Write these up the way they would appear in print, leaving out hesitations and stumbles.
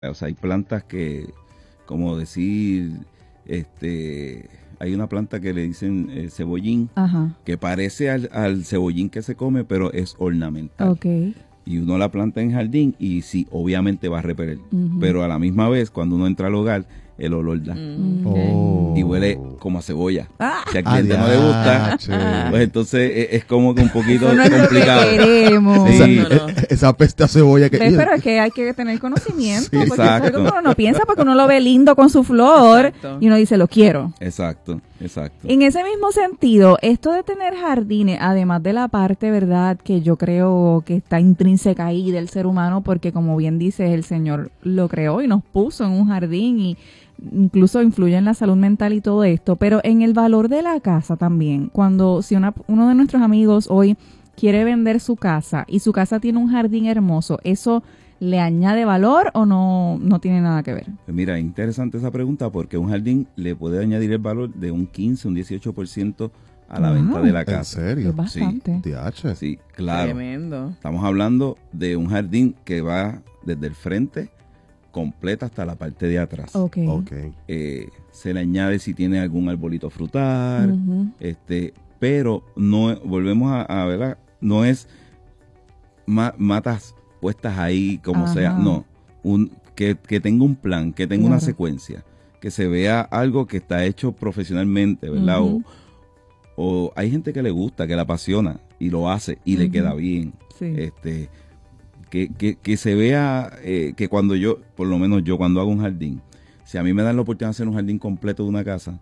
O sea, hay plantas que, como decir, hay una planta que le dicen cebollín, Ajá. que parece al cebollín que se come, pero es ornamental. Ok. Y uno la planta en jardín y sí, obviamente va a repeler. Ujú. Pero a la misma vez, cuando uno entra al hogar, el olor da. Ok. Y huele como a cebolla. Ah. Si al cliente no le gusta, Adiache. pues entonces es como que un poquito Eso no es lo que complicado. queremos. Sí. Esa peste a cebolla que... ¿Ves? Pero es que hay que tener conocimiento, Sí. porque eso es algo Exacto. que uno no piensa, porque uno lo ve lindo con su flor Exacto. y uno dice, lo quiero. Exacto. En ese mismo sentido, esto de tener jardines, además de la parte, ¿verdad?, que yo creo que está intrínseca ahí del ser humano, porque como bien dices, el Señor lo creó y nos puso en un jardín y incluso influye en la salud mental y todo esto, pero en el valor de la casa también, si uno de nuestros amigos hoy quiere vender su casa y su casa tiene un jardín hermoso, ¿eso le añade valor o no tiene nada que ver? Pues mira, interesante esa pregunta porque un jardín le puede añadir el valor de un 15, un 18% a la Wow. venta de la ¿En casa. serio? Es bastante. Diache. Sí, claro. Tremendo. Estamos hablando de un jardín que va desde el frente completa hasta la parte de atrás. Ok. Ok. Se le añade si tiene algún arbolito frutal, Ujú. pero no volvemos a ver, no es matas puestas ahí como Ajá. sea, no, que tenga un plan, que tenga una Claro. secuencia, que se vea algo que está hecho profesionalmente, ¿verdad? Ujú. O hay gente que le gusta, que la apasiona y lo hace y le Ujú. queda bien. Sí. Que se vea que cuando por lo menos yo cuando hago un jardín, si a mí me dan la oportunidad de hacer un jardín completo de una casa,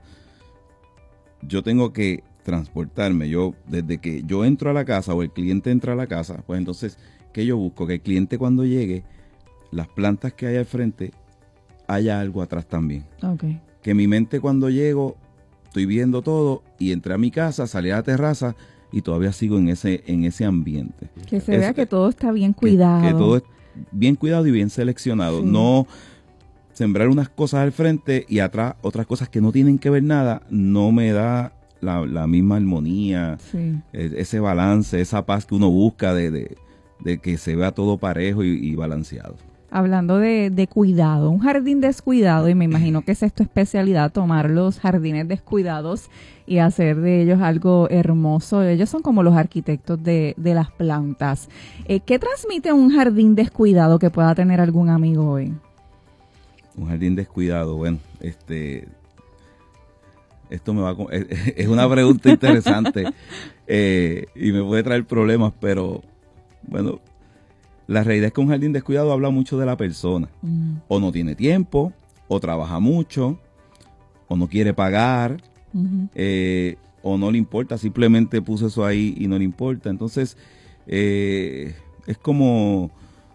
yo tengo que transportarme, desde que yo entro a la casa o el cliente entra a la casa, pues entonces, ¿qué yo busco? Que el cliente cuando llegue, las plantas que hay al frente, haya algo atrás también. Ok. Que mi mente cuando llego, estoy viendo todo y entré a mi casa, salí a la terraza y todavía sigo en ese ambiente. Que se vea que todo está bien cuidado. Que todo es bien cuidado y bien seleccionado. Sí. No sembrar unas cosas al frente y atrás otras cosas que no tienen que ver nada, no me da la misma armonía, Sí. ese balance, esa paz que uno busca de que se vea todo parejo y balanceado. Hablando de cuidado, un jardín descuidado, y me imagino que esa es tu especialidad, tomar los jardines descuidados y hacer de ellos algo hermoso. Ellos son como los arquitectos de las plantas. ¿Qué transmite un jardín descuidado que pueda tener algún amigo hoy? Un jardín descuidado, bueno, esto es una pregunta interesante y me puede traer problemas, pero bueno, la realidad es que un jardín descuidado habla mucho de la persona. O no tiene tiempo, o trabaja mucho, o no quiere pagar, o no le importa, simplemente puso eso ahí y no le importa. Entonces, es como...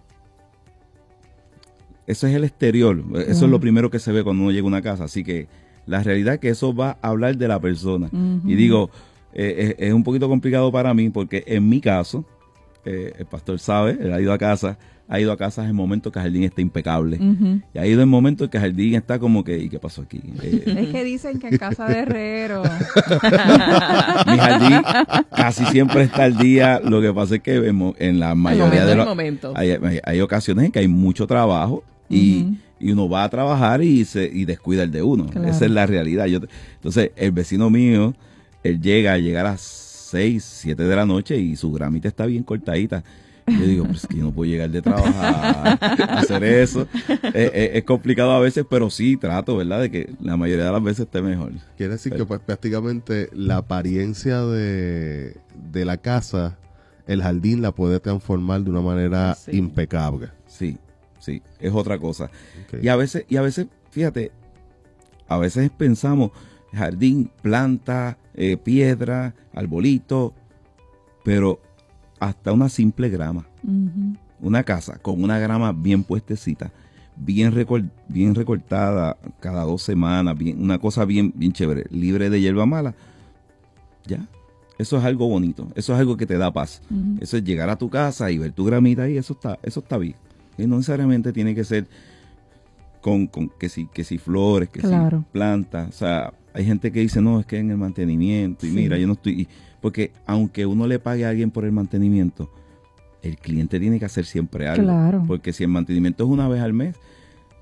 Eso es el exterior, eso es lo primero que se ve cuando uno llega a una casa, así que la realidad es que eso va a hablar de la persona. Y digo, es un poquito complicado para mí porque en mi caso, el pastor sabe, él ha ido a casas en momentos que el jardín está impecable. Y ha ido en momentos que el jardín está como que, ¿y qué pasó aquí? Es que dicen que en casa de herrero. Mi jardín casi siempre está al día. Lo que pasa es que en la mayoría de los momentos. hay ocasiones en que hay mucho trabajo y uno va a trabajar y descuida el de uno. Claro. Esa es la realidad. Entonces, el vecino mío, él llega a las 6, 7 de la noche y su gramita está bien cortadita. Yo digo, pues que yo no puedo llegar de trabajar a hacer eso. Es complicado a veces, pero sí trato, ¿verdad? De que la mayoría de las veces esté mejor. Quiere decir que pues, prácticamente la apariencia de la casa, el jardín la puede transformar de una manera Sí. impecable. Sí, es otra cosa. Okay. Y a veces, fíjate, a veces pensamos jardín, planta, piedra, arbolito, pero hasta una simple grama. Una casa con una grama bien puestecita, bien recortada cada 2 semanas, una cosa bien chévere, libre de hierba mala. Ya, eso es algo bonito, eso es algo que te da paz. Eso es llegar a tu casa y ver tu gramita ahí, eso está bien. Y no necesariamente tiene que ser con que si flores, que Claro. si plantas. O sea, hay gente que dice, no, es que en el mantenimiento. Y Sí. mira, yo no estoy... Porque aunque uno le pague a alguien por el mantenimiento, el cliente tiene que hacer siempre algo. Claro. Porque si el mantenimiento es una vez al mes,